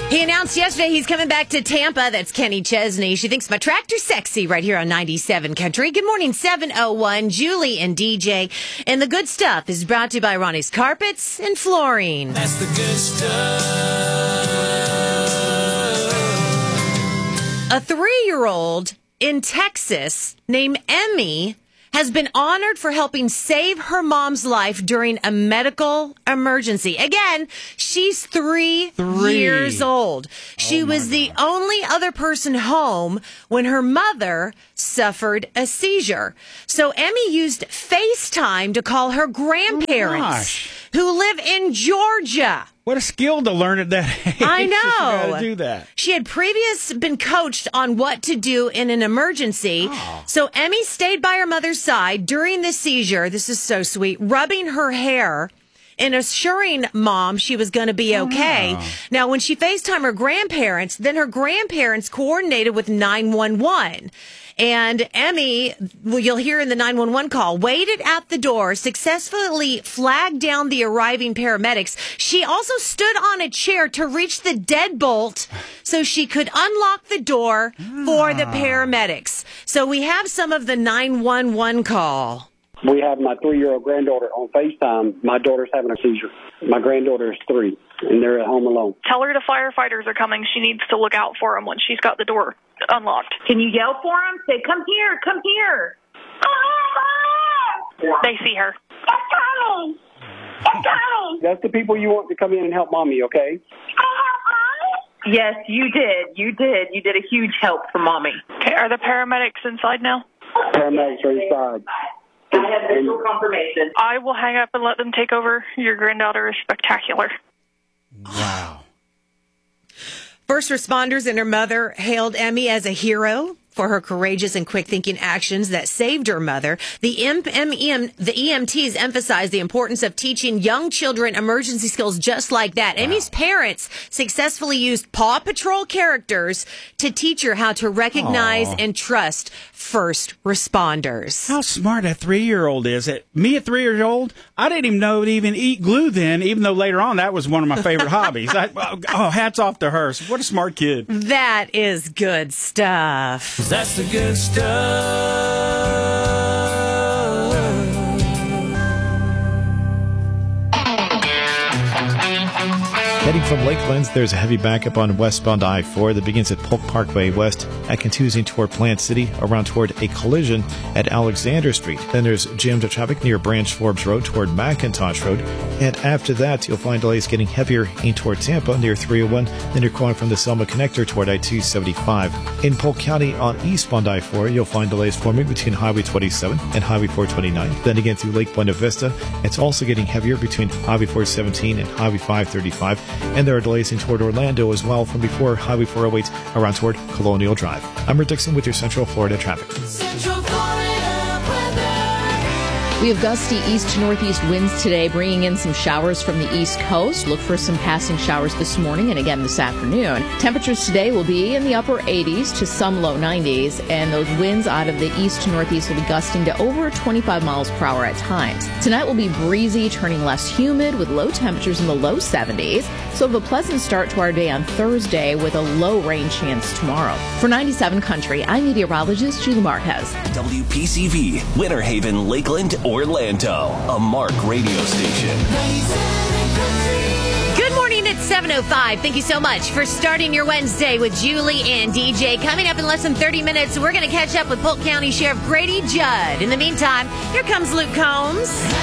He announced yesterday he's coming back to Tampa. That's Kenny Chesney. She thinks my tractor's sexy right here on 97 Country. Good morning, 701, Julie and DJ. And the good stuff is brought to you by Ronnie's Carpets and Flooring. That's the good stuff. A 3-year-old in Texas named Emmy has been honored for helping save her mom's life during a medical emergency. Again, she's three years old. She was the only other person home when her mother suffered a seizure. So Emmy used FaceTime to call her grandparents who live in Georgia. What a skill to learn at that age. I know. You gotta do that. She had previously been coached on what to do in an emergency. So Emmy stayed by her mother's side during the seizure. This is so sweet. Rubbing her hair and assuring mom she was going to be okay. Now, when she FaceTimed her grandparents, then her grandparents coordinated with 911. And Emmy, well, you'll hear in the 911 call, waited at the door, successfully flagged down the arriving paramedics. She also stood on a chair to reach the deadbolt so she could unlock the door for the paramedics. So we have some of the 911 call. We have my 3-year-old granddaughter on FaceTime. My daughter's having a seizure. My granddaughter is 3, and they're at home alone. Tell her the firefighters are coming. She needs to look out for them when she's got the door unlocked. Can you yell for them? Say, come here, come here. They see her. That's the people you want to come in and help mommy, okay? Yes, you did. You did. You did a huge help for Mommy. Okay, are the paramedics inside now? Paramedics are inside. I have visual confirmation. I will hang up and let them take over. Your granddaughter is spectacular. Wow. First responders and her mother hailed Emmy as a hero for her courageous and quick-thinking actions that saved her mother. The EMTs emphasized the importance of teaching young children emergency skills just like that. Emmy's parents successfully used Paw Patrol characters to teach her how to recognize and trust first responders. How smart that 3-year-old is. Me, a 3-year-old, I didn't even know to even eat glue then, even though later on that was one of my favorite hobbies. Hats off to her. What a smart kid. That is good stuff. That's the good stuff. Heading from Lakelands, there's a heavy backup on westbound I-4 that begins at Polk Parkway West at Contusing toward Plant City, around toward a collision at Alexander Street. Then there's jammed traffic near Branch Forbes Road toward McIntosh Road. And after that, you'll find delays getting heavier in toward Tampa near 301. Then you're calling from the Selma connector toward I-275. In Polk County on eastbound I-4, you'll find delays forming between Highway 27 and Highway 429. Then again through Lake Buena Vista, it's also getting heavier between Highway 417 and Highway 535. And there are delays in toward Orlando as well from before Highway 408 around toward Colonial Drive. I'm Rick Dixon with your Central Florida traffic. Central Florida weather. We have gusty east to northeast winds today, bringing in some showers from the east coast. Look for some passing showers this morning and again this afternoon. Temperatures today will be in the upper 80s to some low 90s, and those winds out of the east to northeast will be gusting to over 25 miles per hour at times. Tonight will be breezy, turning less humid with low temperatures in the low 70s. So have a pleasant start to our day on Thursday with a low rain chance tomorrow. For 97 Country, I'm meteorologist Julie Marquez. WPCV, Winter Haven, Lakeland, Orlando, a Mark radio station. Good morning, it's 7:05. Thank you so much for starting your Wednesday with Julie and DJ. Coming up in less than 30 minutes, we're going to catch up with Polk County Sheriff Grady Judd. In the meantime, here comes Luke Combs.